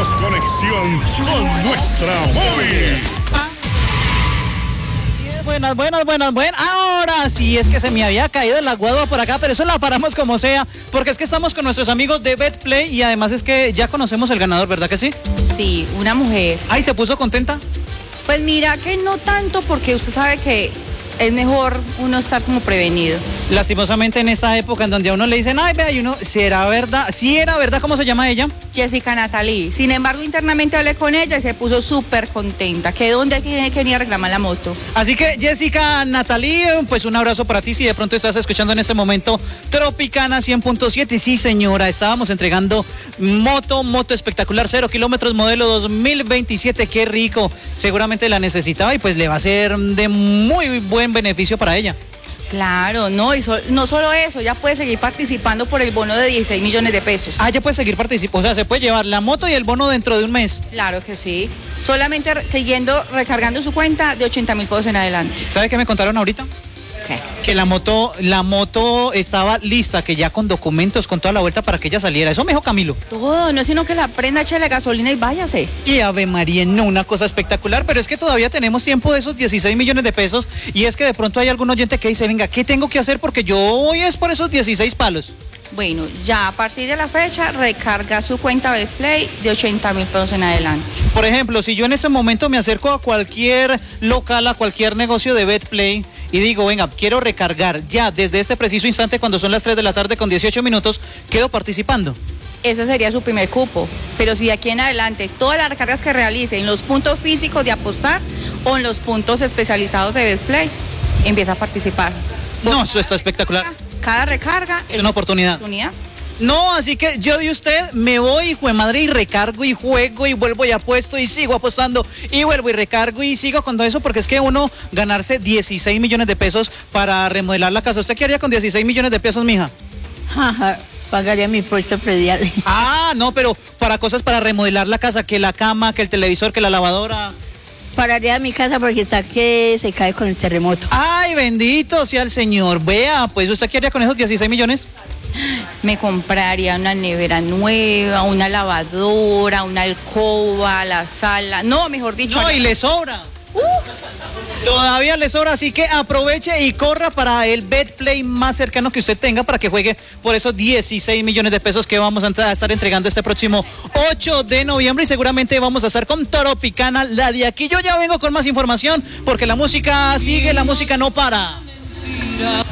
conexión con nuestra móvil. Buenas. Ahora sí, es que se me había caído la guadua por acá, pero eso la paramos como sea, porque es que estamos con nuestros amigos de BetPlay y además es que ya conocemos el ganador, ¿verdad que sí? Sí, una mujer. Ay, ¿se puso contenta? Pues mira que no tanto, porque usted sabe que es mejor uno estar como prevenido. Lastimosamente en esa época en donde a uno le dicen, ay, vea, y uno, si era verdad, ¿cómo se llama ella? Jessica Natalie. Sin embargo, internamente hablé con ella y se puso súper contenta. Que donde venía a reclamar la moto. Así que Jessica Natalie, pues un abrazo para ti si de pronto estás escuchando en este momento Tropicana 100.7. Sí, señora, estábamos entregando moto espectacular, 0 kilómetros, modelo 2027, qué rico. Seguramente la necesitaba y pues le va a ser de muy buen beneficio para ella. Claro, no, y no solo eso, ya puede seguir participando por el bono de 16 millones de pesos. Ah, ya puede seguir participando, o sea, se puede llevar la moto y el bono dentro de un mes. Claro que sí, solamente recargando su cuenta de 80.000 pesos en adelante. ¿Sabe qué me contaron ahorita? ¿Qué? Que la moto estaba lista, que ya con documentos, con toda la vuelta para que ella saliera. Eso me dijo Camilo. Todo, no es sino que la prenda, échale gasolina y váyase. Y Ave María, no, una cosa espectacular, pero es que todavía tenemos tiempo de esos 16 millones de pesos y es que de pronto hay algún oyente que dice, venga, ¿qué tengo que hacer? Porque yo voy es por esos 16 palos. Bueno, ya a partir de la fecha recarga su cuenta BetPlay de 80.000 pesos en adelante. Por ejemplo, si yo en ese momento me acerco a cualquier local, a cualquier negocio de BetPlay y digo, venga, quiero recargar ya desde este preciso instante cuando son las 3 de la tarde con 18 minutos, quedo participando. Ese sería su primer cupo, pero si de aquí en adelante todas las recargas que realice en los puntos físicos de apostar o en los puntos especializados de BetPlay, empieza a participar. No, eso está espectacular. Cada recarga es una oportunidad. No, así que yo de usted me voy, hijo de madre, y recargo y juego y vuelvo y apuesto y sigo apostando y vuelvo y recargo y sigo con todo eso porque es que uno ganarse 16 millones de pesos para remodelar la casa. ¿Usted qué haría con 16 millones de pesos, mija? Pagaría mi impuesto predial. Ah, no, pero para cosas para remodelar la casa, que la cama, que el televisor, que la lavadora. Pararía mi casa porque está que se cae con el terremoto. Ay, bendito sea el Señor. Vea, pues ¿usted qué haría con esos 16 millones? Me compraría una nevera nueva, una lavadora, una alcoba, la sala. No, mejor dicho. No, y le sobra. Todavía le sobra, así que aproveche y corra para el BetPlay más cercano que usted tenga para que juegue por esos 16 millones de pesos que vamos a estar entregando este próximo 8 de noviembre y seguramente vamos a estar con Tropicana, la de aquí. Yo ya vengo con más información porque la música sigue, la música no para.